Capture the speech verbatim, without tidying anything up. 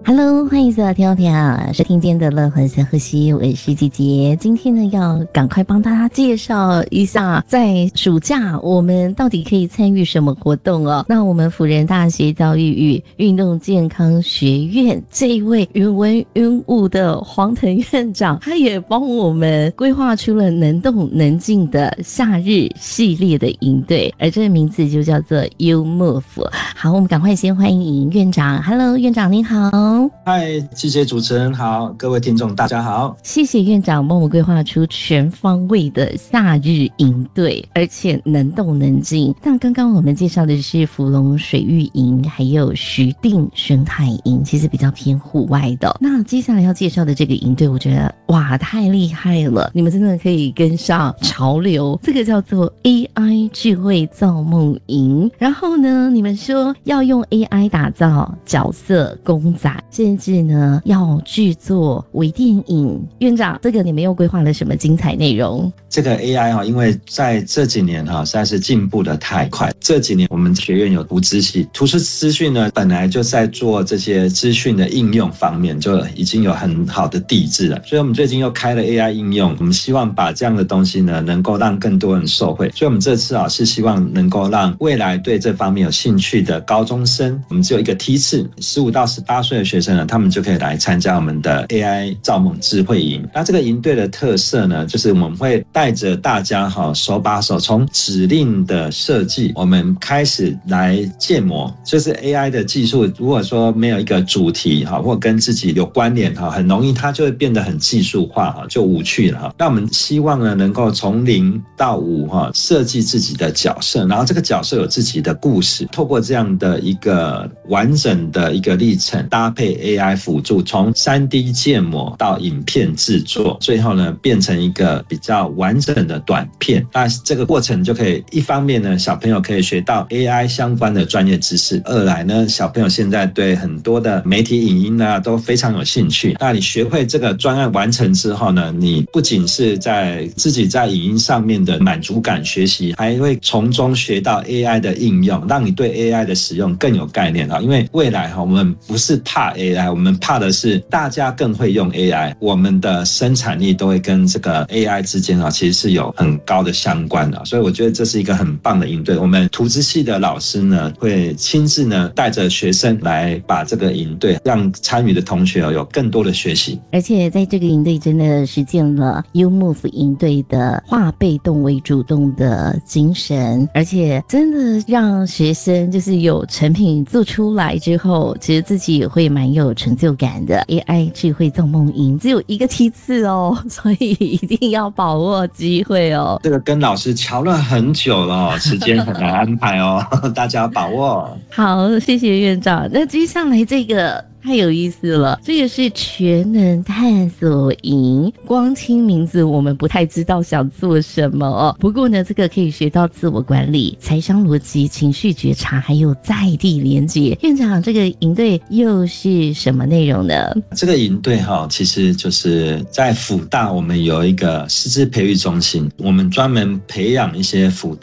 Hello， 欢迎所有听众朋友收听今天的乐活小呼吸，我是姐姐。今天呢，要赶快帮大家介绍一下，在暑假我们到底可以参与什么活动哦？那我们辅仁大学教育与运动健康学院这一位云文云武的黄腾院长，他也帮我们规划出了能动能静的夏日系列的营队，而这个名字就叫做 You Move。好，我们赶快先欢迎院长。Hello， 院长您好。 嗨，谢谢主持人好，各位听众大家好。 谢谢院长帮我规划出全方位的夏日营队，而且能动能静。那刚刚我们介绍的是福隆水域营，还有徐定生态营，其实比较偏户外的。那接下来要介绍的这个营队，我觉得哇太厉害了，你们真的可以跟上潮流。这个叫做 A I 智慧造梦营，然后呢，你们说要用 A I 打造角色公仔，甚至呢要制作微电影。院长，这个你们又规划了什么精彩内容？ 这个 A I 哈，因为在这几年哈实在是进步的太快。这几年我们学院有图资系，图书资讯呢本来就在做这些资讯的应用方面就已经有很好的地质了，所以我们最近又开了 A I 应用，我们希望把这样的东西呢能够让更多人受惠。所以我们这次啊是希望能够让未来对这方面有兴趣的高中生，我们只有一个梯次，十五到十八岁的学生呢，他们就可以来参加我们的 A I 造梦智慧营。那这个营队的特色呢，就是我们会带着大家哈手把手从指令的设计，我们开始来建模，就是 A I 的技术，如果说没有一个主题哈，或跟自己有关联哈，很容易它就会变得很技术化哈，就无趣了哈。那我们希望呢，能够从零到五哈，设计自己的角色，然后这个角色有自己的故事，透过这样的一个完整的一个历程，搭配 A I 辅助，从 三 D 建模到影片制作，最后呢变成一个比较完整的短片。那这个过程就可以一方面呢，小朋友可以学到 A I 相关的专业知识；二来呢，小朋友现在对很多的媒体影音啊都非常有兴趣。那你学会这个专案完成之后呢，你不仅是在自己在影音上面的满足感学习，还会从中学到 A I 的应用，让你对 A I 的使用更有概念啊。因为未来我们不是怕 A I， 我们怕的是大家更会用 A I， 我们的生产力都会跟这个 A I 之间啊，其实是有很高的相关的。所以我觉得这是一个很棒的营队。我们图资系的老师呢，会亲自呢带着学生来把这个营队，让参与的同学有更多的学习。 而且在这个营队真的实践了 You Move 营队的化被动为主动的精神，而且真的让学生就是有成品做出来之后，其实自己也会蛮有成就感的。 A I 智慧造梦营只有一个梯次哦，所以一定要把握机会哦。 这个跟老师瞧了很久了，时间很难安排哦，大家要把握。 好，谢谢院长。那接下来这个太有意思了，这个是全能探索营，光听名字我们不太知道想做什么哦。不过呢，这个可以学到自我管理、财商逻辑、情绪觉察，还有在地连结。院长，这个营队又是什么内容呢？ 这个营队哈，其实就是在辅大，我们有一个师资培育中心，我们专门培养一些辅